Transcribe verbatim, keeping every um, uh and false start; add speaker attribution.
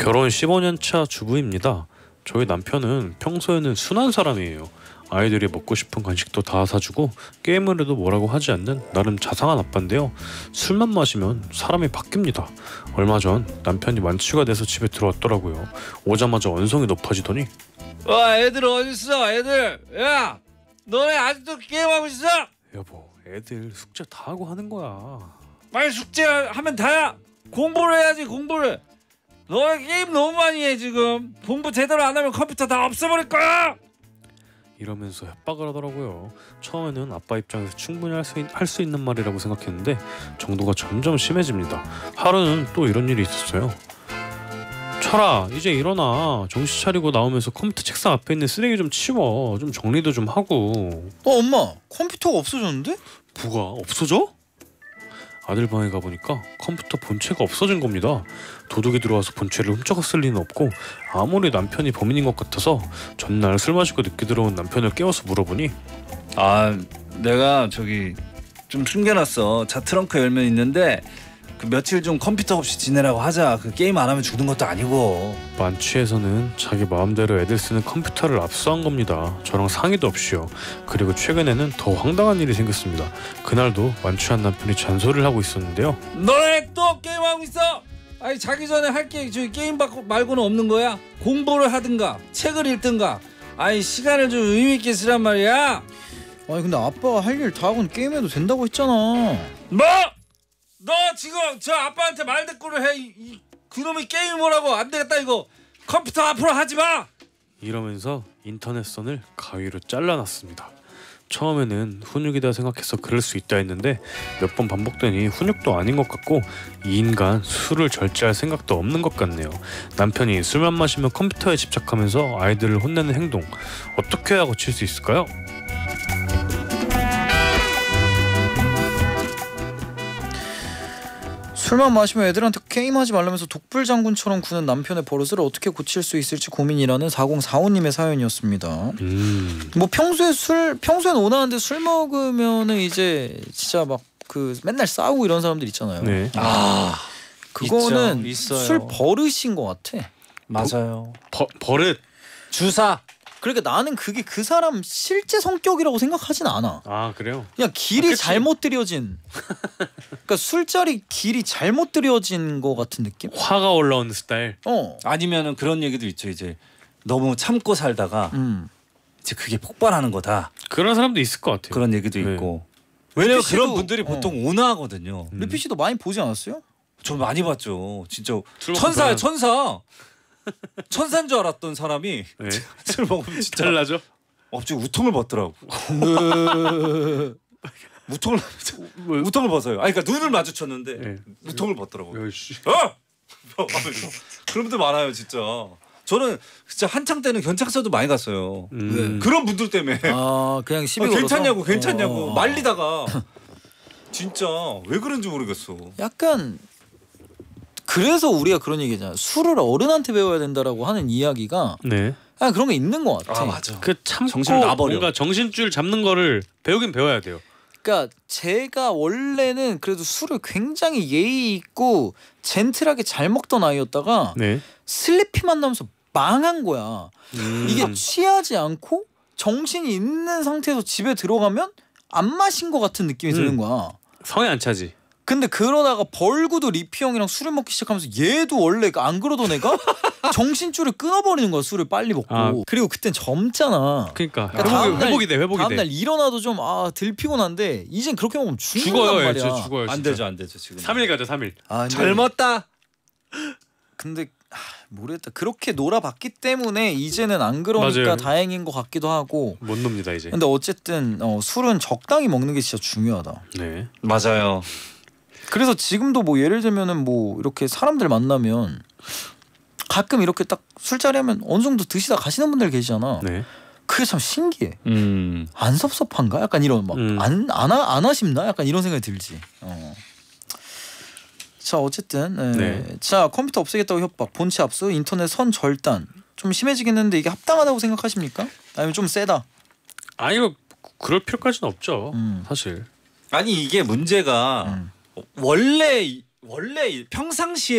Speaker 1: 결혼 십오 년 차 주부입니다. 저희 남편은 평소에는 순한 사람이에요. 아이들이 먹고 싶은 간식도 다 사주고 게임을 해도 뭐라고 하지 않는 나름 자상한 아빠인데요. 술만 마시면 사람이 바뀝니다. 얼마 전 남편이 만취가 돼서 집에 들어왔더라고요. 오자마자 언성이 높아지더니
Speaker 2: 와, 애들 어딨어? 애들, 야, 너네 아직도 게임하고 있어?
Speaker 1: 여보, 애들 숙제 다 하고 하는 거야.
Speaker 2: 빨리 숙제하면 다야. 공부를 해야지, 공부를. 너네 게임 너무 많이 해 지금. 공부 제대로 안 하면 컴퓨터 다 없애버릴 거야.
Speaker 1: 이러면서 협박을 하더라고요. 처음에는 아빠 입장에서 충분히 할 수 할 수 있는 말이라고 생각했는데 정도가 점점 심해집니다. 하루는 또 이런 일이 있었어요. 철아, 이제 일어나. 정신 차리고 나오면서 컴퓨터 책상 앞에 있는 쓰레기 좀 치워. 좀 정리도 좀 하고.
Speaker 3: 어 엄마, 컴퓨터가 없어졌는데?
Speaker 1: 뭐가 없어져? 아들 방에 가보니까 컴퓨터 본체가 없어진 겁니다. 도둑이 들어와서 본체를 훔쳐갔을 리는 없고 아무리 남편이 범인인 것 같아서 전날 술 마시고 늦게 들어온 남편을 깨워서 물어보니
Speaker 2: 아, 내가 저기 좀 숨겨놨어. 차 트렁크 열면 있는데 그 며칠 좀 컴퓨터 없이 지내라고 하자. 그 게임 안 하면 죽는 것도 아니고.
Speaker 1: 만취해서는 자기 마음대로 애들 쓰는 컴퓨터를 압수한 겁니다. 저랑 상의도 없이요. 그리고 최근에는 더 황당한 일이 생겼습니다. 그날도 만취한 남편이 잔소리를 하고 있었는데요.
Speaker 2: 너네 또 게임하고 있어? 아니, 자기 전에 할 게 저기 게임 말고는 없는 거야? 공부를 하든가 책을 읽든가. 아니, 시간을 좀 의미 있게 쓰란 말이야.
Speaker 3: 아니 근데 아빠가 할 일 다 하고는 게임해도 된다고 했잖아.
Speaker 2: 뭐? 너 지금 저 아빠한테 말대꾸를 해. 이, 이, 그놈이 게임을 하고 안 되겠다 이거. 컴퓨터 앞으로 하지 마.
Speaker 1: 이러면서 인터넷선을 가위로 잘라놨습니다. 처음에는 훈육이다 생각해서 그럴 수 있다 했는데 몇 번 반복되니 훈육도 아닌 것 같고 이 인간 술을 절제할 생각도 없는 것 같네요. 남편이 술만 마시면 컴퓨터에 집착하면서 아이들을 혼내는 행동 어떻게 해야 고칠 수 있을까요?
Speaker 3: 술만 마시면 애들한테 게임하지 말라면서 독불장군처럼 구는 남편의 버릇을 어떻게 고칠 수 있을지 고민이라는 사공사오님의 사연이었습니다.
Speaker 1: 음.
Speaker 3: 뭐 평소에 술 평소엔 원하는데 술 먹으면은 이제 진짜 막 그 맨날 싸우고 이런 사람들 있잖아요.
Speaker 1: 네.
Speaker 2: 아,
Speaker 3: 그거는
Speaker 2: 있죠, 있어요.
Speaker 3: 술 버릇인 것 같아.
Speaker 2: 맞아요.
Speaker 1: 버, 버릇.
Speaker 2: 주사.
Speaker 3: 그러니까 나는 그게 그 사람 실제 성격이라고 생각하진 않아.
Speaker 1: 아, 그래요?
Speaker 3: 그냥 길이
Speaker 1: 아,
Speaker 3: 잘못 들여진. 그러니까 술자리 길이 잘못 들여진 것 같은 느낌?
Speaker 1: 화가 올라오는 스타일.
Speaker 3: 어.
Speaker 2: 아니면은 그런 얘기도 있죠. 이제 너무 참고 살다가
Speaker 3: 음.
Speaker 2: 이제 그게 폭발하는 거다.
Speaker 1: 그런 사람도 있을 것 같아요.
Speaker 2: 그런 얘기도
Speaker 1: 네.
Speaker 2: 있고. 왜냐면
Speaker 3: 리피
Speaker 2: 그런
Speaker 3: 씨도-
Speaker 2: 분들이
Speaker 3: 어.
Speaker 2: 보통 온화하거든요.
Speaker 1: 음.
Speaker 3: 리피 씨도 많이 보지 않았어요?
Speaker 2: 저 많이 봤죠. 진짜
Speaker 1: 술 먹고
Speaker 2: 천사야
Speaker 1: 그러면-
Speaker 2: 천사. 천사인 줄 알았던 사람이
Speaker 1: 네.
Speaker 2: 술 먹으면 진짜
Speaker 1: 잘나죠?
Speaker 2: 갑자기 우통을 벗더라고. 우통을 우통을 벗어요. 아니 그러니까 눈을 마주쳤는데
Speaker 1: 네.
Speaker 2: 우통을 벗더라고요.
Speaker 1: 야이씨.
Speaker 2: 어? 그런 분들 많아요 진짜. 저는 진짜 한창 때는 견착서도 많이 갔어요.
Speaker 1: 음.
Speaker 2: 그런 분들 때문에
Speaker 3: 아 그냥 시비
Speaker 2: 아,
Speaker 3: 걸어서?
Speaker 2: 괜찮냐고 괜찮냐고
Speaker 3: 어.
Speaker 2: 말리다가 진짜 왜 그런지 모르겠어.
Speaker 3: 약간 그래서 우리가 그런 얘기잖아. 술을 어른한테 배워야 된다라고 하는 이야기가
Speaker 1: 네.
Speaker 3: 아 그런 게 있는 것 같아.
Speaker 2: 아 맞아.
Speaker 1: 그 참고
Speaker 2: 정신을 놔버려.
Speaker 1: 뭔가 정신줄 잡는 거를 배우긴 배워야 돼요.
Speaker 3: 그러니까 제가 원래는 그래도 술을 굉장히 예의 있고 젠틀하게 잘 먹던 아이였다가
Speaker 1: 네.
Speaker 3: 슬리피 만나면서 망한 거야.
Speaker 1: 음.
Speaker 3: 이게 취하지 않고 정신이 있는 상태에서 집에 들어가면 안 마신 것 같은 느낌이
Speaker 1: 음.
Speaker 3: 드는 거야.
Speaker 1: 성에 안 차지.
Speaker 3: 근데 그러다가 벌구도 리피 형이랑 술을 먹기 시작하면서 얘도 원래 안 그러던 애가 정신줄을 끊어버리는 거야. 술을 빨리 먹고.
Speaker 1: 아.
Speaker 3: 그리고 그땐 젊잖아.
Speaker 1: 그러니까
Speaker 3: 그러니까
Speaker 1: 회복이,
Speaker 3: 다음날-
Speaker 1: 회복이 돼. 회복이
Speaker 3: 다음날
Speaker 1: 돼.
Speaker 3: 일어나도 좀 아 덜 피곤한데 이젠 그렇게 먹으면 죽는단
Speaker 1: 죽어요. 예,
Speaker 3: 말이야.
Speaker 1: 진짜 죽어요.
Speaker 2: 안
Speaker 1: 진짜.
Speaker 2: 되죠 안 되죠 지금.
Speaker 1: 삼 일 가자. 삼 일.
Speaker 3: 아, 근데,
Speaker 2: 젊었다.
Speaker 3: 근데 아, 모르겠다. 그렇게 놀아봤기 때문에 이제는 안 그러니까
Speaker 1: 맞아요.
Speaker 3: 다행인 것 같기도 하고.
Speaker 1: 못 놉니다 이제.
Speaker 3: 근데 어쨌든 어, 술은 적당히 먹는 게 진짜 중요하다.
Speaker 1: 네.
Speaker 2: 맞아요.
Speaker 3: 그래서 지금도 뭐 예를 들면은 뭐 이렇게 사람들 만나면 가끔 이렇게 딱 술자리 하면 어느 정도 드시다 가시는 분들 계시잖아.
Speaker 1: 네.
Speaker 3: 그게 참 신기해.
Speaker 2: 음.
Speaker 3: 안 섭섭한가? 약간 이런 막
Speaker 1: 음.
Speaker 3: 안 안 안 하십나? 약간 이런 생각이 들지. 어. 자 어쨌든 에,
Speaker 1: 네.
Speaker 3: 자 컴퓨터 없애겠다고 협박, 본체 압수, 인터넷 선 절단 좀 심해지겠는데 이게 합당하다고 생각하십니까? 아니면 좀 세다?
Speaker 1: 아니 뭐 그럴 필요까지는 없죠.
Speaker 3: 음.
Speaker 1: 사실.
Speaker 2: 아니 이게 문제가
Speaker 3: 음.
Speaker 2: 원래 원래 평상시에